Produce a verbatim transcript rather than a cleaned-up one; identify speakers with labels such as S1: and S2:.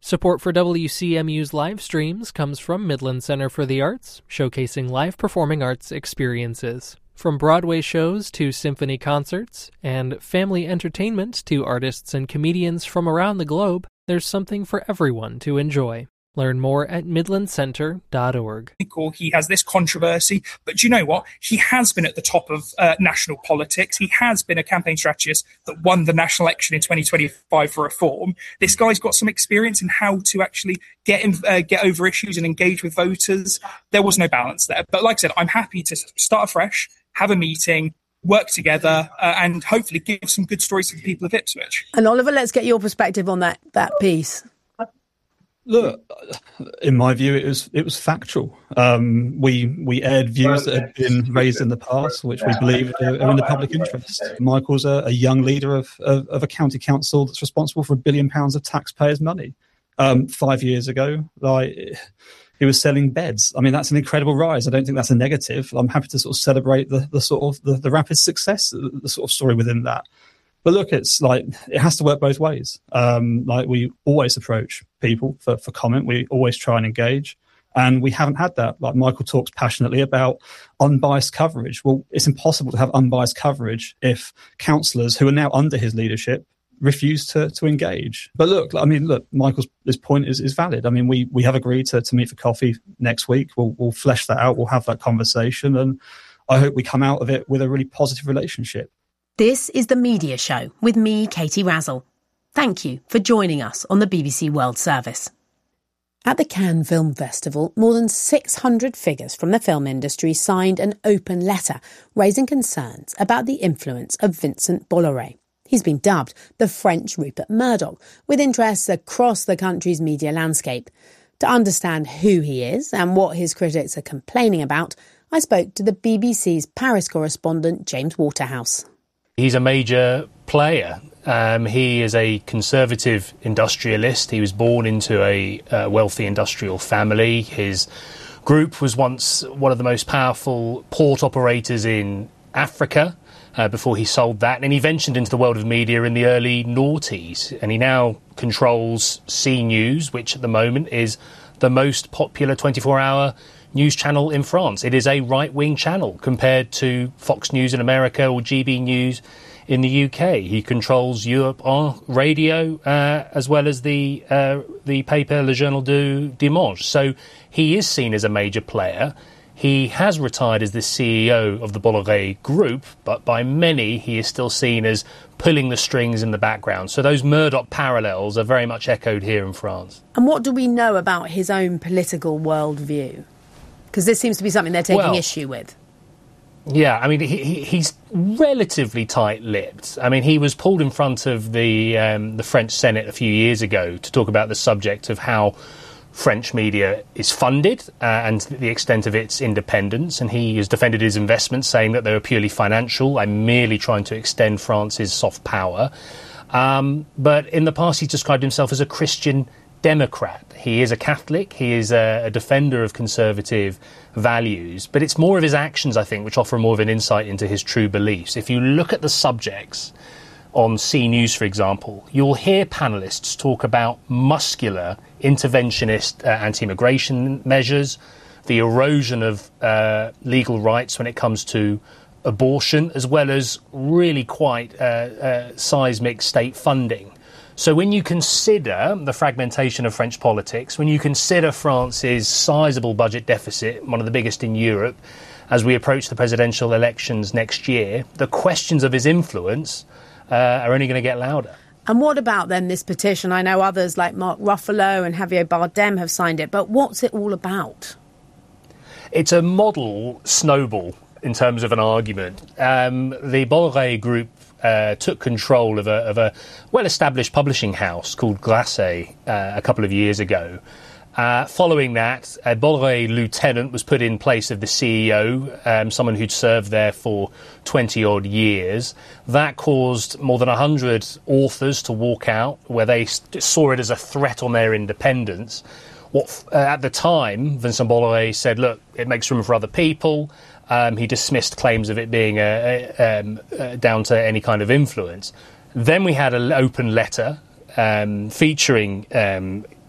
S1: Support for W C M U's live streams comes from Midland Center for the Arts, showcasing live performing arts experiences. From Broadway shows to symphony concerts, and family entertainment to artists and comedians from around the globe, there's something for everyone to enjoy. Learn more at midland center dot org.
S2: He has this controversy, but do you know what? He has been at the top of uh, national politics. He has been a campaign strategist that won the national election in twenty twenty-five for reform. This guy's got some experience in how to actually get in, uh, get over issues and engage with voters. There was no balance there. But like I said, I'm happy to start afresh, have a meeting, work together, uh, and hopefully give some good stories to the people of Ipswich.
S3: And Oliver, let's get your perspective on that that piece.
S4: Look, in my view, it was it was factual. Um, we we aired views that had been raised in the past, which we believe are in the public interest. Michael's a, a young leader of, of of a county council that's responsible for a billion pounds of taxpayers' money. Um, five years ago, like he was selling beds. I mean, that's an incredible rise. I don't think that's a negative. I'm happy to sort of celebrate the the sort of the, the rapid success, the, the sort of story within that. But look, it's like it has to work both ways. Um, like we always approach people for, for comment. We always try and engage. And we haven't had that. Like Michael talks passionately about unbiased coverage. Well, it's impossible to have unbiased coverage if councillors who are now under his leadership refuse to to engage. But look, I mean, look, Michael's this point is, is valid. I mean, we we have agreed to, to meet for coffee next week. We'll, we'll flesh that out. We'll have that conversation. And I hope we come out of it with a really positive relationship.
S3: This is The Media Show with me, Katie Razzle. Thank you for joining us on the B B C World Service. At the Cannes Film Festival, more than six hundred figures from the film industry signed an open letter raising concerns about the influence of Vincent Bolloré. He's been dubbed the French Rupert Murdoch, with interests across the country's media landscape. To understand who he is and what his critics are complaining about, I spoke to the B B C's Paris correspondent James Waterhouse.
S5: He's a major player. Um, he is a conservative industrialist. He was born into a uh, wealthy industrial family. His group was once one of the most powerful port operators in Africa uh, before he sold that. And he ventured into the world of media in the early noughties. And he now controls C News, which at the moment is the most popular twenty-four hour news channel in France. It is a right-wing channel compared to Fox News in America or G B News in the U K. He controls Europe on radio uh, as well as the uh, the paper Le Journal du Dimanche. So he is seen as a major player. He has retired as the C E O of the Bolloré Group, but by many he is still seen as pulling the strings in the background. So those Murdoch parallels are very much echoed here in France.
S3: And what do we know about his own political worldview? Because this seems to be something they're taking
S5: well,
S3: issue with.
S5: Yeah, I mean, he, he, he's relatively tight-lipped. I mean, he was pulled in front of the um, the French Senate a few years ago to talk about the subject of how French media is funded uh, and the extent of its independence. And he has defended his investments, saying that they were purely financial. I'm merely trying to extend France's soft power. Um, but in the past, he's described himself as a Christian Democrat. He is a Catholic. He is a, a defender of conservative values. But it's more of his actions, I think, which offer more of an insight into his true beliefs. If you look at the subjects on C News, for example, you'll hear panellists talk about muscular interventionist uh, anti-immigration measures, the erosion of uh, legal rights when it comes to abortion, as well as really quite uh, uh, seismic state funding. So when you consider the fragmentation of French politics, when you consider France's sizable budget deficit, one of the biggest in Europe, as we approach the presidential elections next year, the questions of his influence uh, are only going to get louder.
S3: And what about then this petition? I know others like Mark Ruffalo and Javier Bardem have signed it, but what's it all about?
S5: It's a model snowball in terms of an argument. Um, the Bolloré Group Uh, took control of a, of a well-established publishing house called Grasset uh, a couple of years ago. Uh, following that, a Bolloré lieutenant was put in place of the C E O, um, someone who'd served there for twenty-odd years. That caused more than one hundred authors to walk out, where they st- saw it as a threat on their independence. What uh, at the time, Vincent Bolloré said, look, it makes room for other people. Um, he dismissed claims of it being a, a, um, uh, down to any kind of influence. Then we had an open letter um, featuring um,